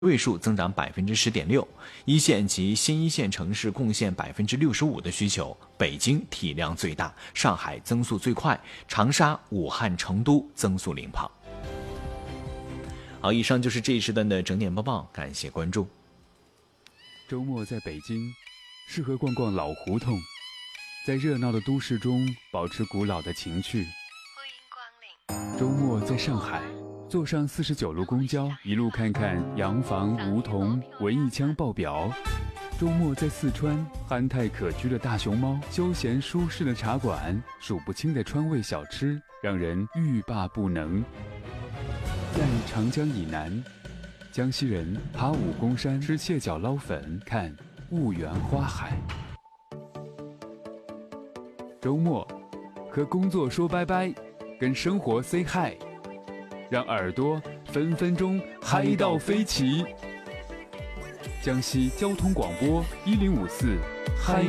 位数增长10.6%，一线及新一线城市贡献65%的需求，北京体量最大，上海增速最快，长沙、武汉、成都增速领跑。好，以上就是这一时段的整点播报，感谢关注。 周末在北京，适合逛逛老胡同，在热闹的都市中保持古老的情趣。欢迎光临。周末在上海，坐上49路公交，一路看看洋房、梧桐、文艺腔爆表。周末在四川，憨态可掬的大熊猫，休闲舒适的茶馆，数不清的川味小吃，让人欲罢不能。在长江以南，江西人爬武功山，吃蟹脚捞粉，看婺源花海。周末和工作说拜拜，跟生活 say hi， 让耳朵分分钟嗨到飞起。江西交通广播1054嗨